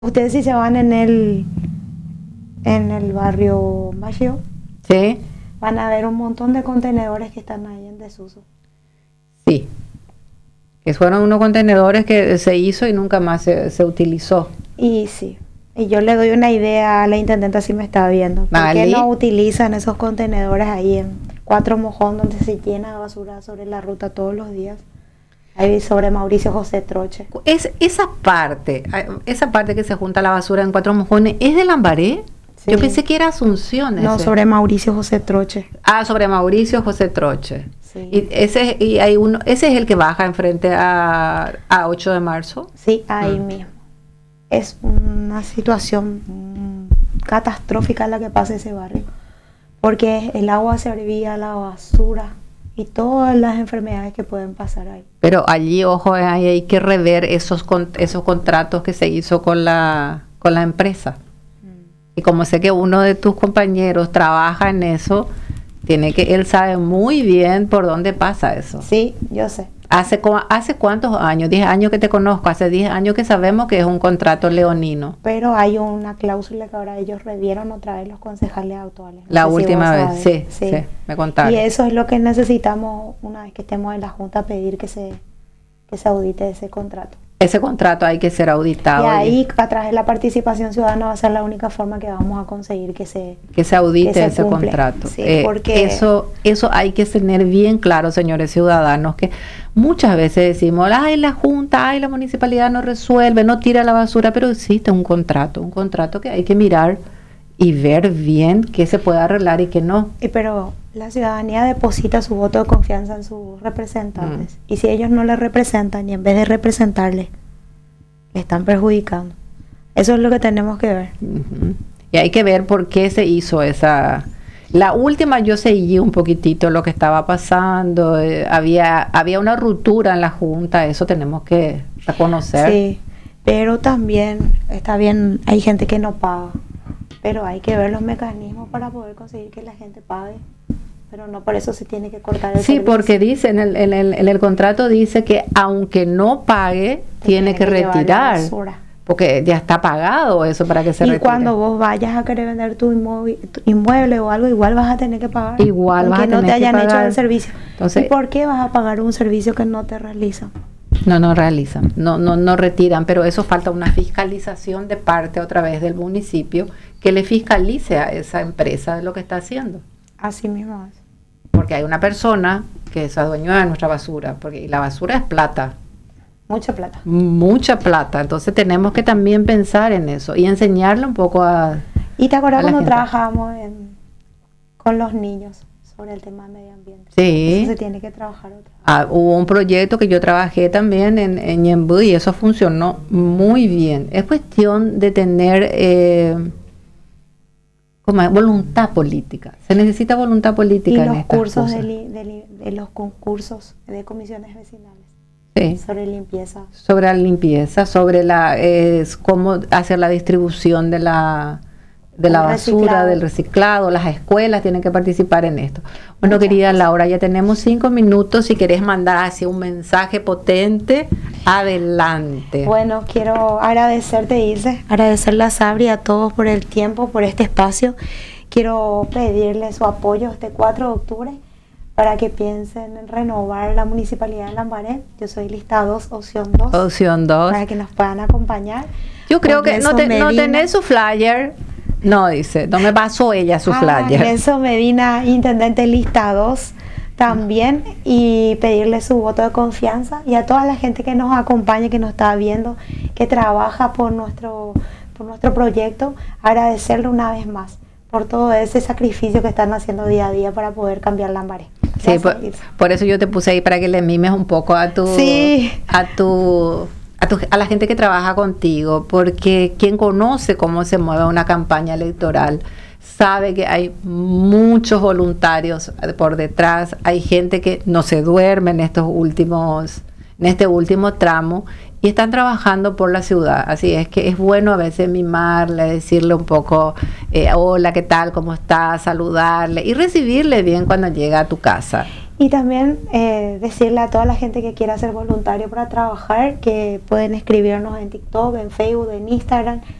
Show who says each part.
Speaker 1: Ustedes si se van en el barrio Bajío,
Speaker 2: Sí,
Speaker 1: van a ver un montón de contenedores que están ahí en desuso.
Speaker 2: sí. Que fueron unos contenedores que se hizo y nunca más se utilizó.
Speaker 1: Y sí, y yo le doy una idea a la intendenta si me está viendo. ¿Por qué
Speaker 2: Vale.
Speaker 1: no utilizan esos contenedores ahí en Cuatro Mojón, donde se llena de basura sobre la ruta todos los días? Ahí sobre Mauricio José Troche.
Speaker 2: Esa parte que se junta la basura en Cuatro Mojones, ¿es de Lambaré?
Speaker 1: Sí.
Speaker 2: Yo pensé que era Asunción.
Speaker 1: No,
Speaker 2: ese.
Speaker 1: sobre Mauricio José Troche.
Speaker 2: Ah, sobre Mauricio José Troche.
Speaker 1: Sí.
Speaker 2: Ese es el que baja enfrente a 8 de marzo.
Speaker 1: Sí, ahí mismo. Es una situación catastrófica la que pasa en ese barrio, porque el agua servía, la basura y todas las enfermedades que pueden pasar ahí.
Speaker 2: Pero allí, ojo, hay que rever esos contratos que se hizo con la empresa. Y como sé que uno de tus compañeros trabaja en eso, él sabe muy bien por dónde pasa eso.
Speaker 1: Sí, yo sé.
Speaker 2: ¿Hace cuántos años? 10 años que te conozco, hace 10 años que sabemos que es un contrato leonino.
Speaker 1: Pero hay una cláusula que ahora ellos revieron otra vez los concejales actuales.
Speaker 2: La última vez, sí, me contaron.
Speaker 1: Y eso es lo que necesitamos una vez que estemos en la Junta, pedir que se audite ese contrato.
Speaker 2: Ese contrato hay que ser auditado.
Speaker 1: Y ahí, a través de la participación ciudadana, va a ser la única forma que vamos a conseguir que se
Speaker 2: audite ese contrato.
Speaker 1: Sí, porque
Speaker 2: eso hay que tener bien claro, señores ciudadanos, que muchas veces decimos, ay, la Junta, ay, la municipalidad no resuelve, no tira la basura, pero existe un contrato que hay que mirar y ver bien qué se puede arreglar y qué no.
Speaker 1: Pero la ciudadanía deposita su voto de confianza en sus representantes. Y si ellos no le representan y en vez de representarle, le están perjudicando. Eso es lo que tenemos que ver.
Speaker 2: Y hay que ver por qué se hizo esa. La última yo seguí un poquitito lo que estaba pasando. Había una ruptura en la Junta, eso tenemos que reconocer.
Speaker 1: Sí, pero también está bien, hay gente que no paga. Pero hay que ver los mecanismos para poder conseguir que la gente pague. Pero no por eso se tiene que cortar el servicio.
Speaker 2: Porque dice, en el contrato dice que aunque no pague, tiene que retirar. Porque ya está pagado eso para que se retire.
Speaker 1: Y cuando vos vayas a querer vender tu inmueble o algo, igual vas a tener que pagar.
Speaker 2: Igual vas a tener que pagar.
Speaker 1: Aunque no te hayan hecho el servicio.
Speaker 2: Entonces,
Speaker 1: ¿y por qué vas a pagar un servicio que no te realizan?
Speaker 2: No realizan, no retiran, pero eso falta una fiscalización de parte otra vez del municipio que le fiscalice a esa empresa de lo que está haciendo.
Speaker 1: Así mismo es.
Speaker 2: Porque hay una persona que se adueñó de nuestra basura, porque la basura es plata.
Speaker 1: Mucha plata.
Speaker 2: Mucha plata, entonces tenemos que también pensar en eso y enseñarle un poco a.
Speaker 1: ¿Y te acuerdas cuando
Speaker 2: gente
Speaker 1: trabajábamos con los niños sobre el tema del medio ambiente?
Speaker 2: Sí.
Speaker 1: Eso se tiene que trabajar otra vez.
Speaker 2: Hubo un proyecto que yo trabajé también en Ñemby y eso funcionó muy bien. Es cuestión de tener voluntad política. Se necesita voluntad política.
Speaker 1: Y los
Speaker 2: en estas
Speaker 1: cursos
Speaker 2: cosas.
Speaker 1: de los concursos de comisiones vecinales.
Speaker 2: Sí.
Speaker 1: Sobre limpieza.
Speaker 2: Sobre la limpieza, sobre cómo hacer la distribución de la basura, del reciclado. Las escuelas tienen que participar en esto. Bueno, querida Laura, ya tenemos 5 minutos. Si querés mandar así un mensaje potente, adelante.
Speaker 1: Bueno, quiero agradecerte, Ilse, agradecerle a Sabri y a todos por el tiempo, por este espacio. Quiero pedirle su apoyo este 4 de octubre para que piensen en renovar la Municipalidad de Lambaré. Yo soy lista 2, opción 2.
Speaker 2: Opción 2.
Speaker 1: Para que nos puedan acompañar.
Speaker 2: Yo creo que no tenés su flyer. No, dice, no me pasó ella su flyer.
Speaker 1: Nelson Medina, intendente lista 2 también, y pedirle su voto de confianza y a toda la gente que nos acompaña, que nos está viendo, que trabaja por nuestro proyecto, agradecerle una vez más por todo ese sacrificio que están haciendo día a día para poder cambiar Lambaré.
Speaker 2: Sí, por eso yo te puse ahí para que le mimes un poco a la gente que trabaja contigo, porque quien conoce cómo se mueve una campaña electoral sabe que hay muchos voluntarios por detrás, hay gente que no se duerme en este último tramo y están trabajando por la ciudad. Así es que es bueno a veces mimarle, decirle un poco, hola, ¿qué tal? ¿Cómo estás? Saludarle y recibirle bien cuando llega a tu casa.
Speaker 1: Y también decirle a toda la gente que quiera ser voluntario para trabajar que pueden escribirnos en TikTok, en Facebook, en Instagram.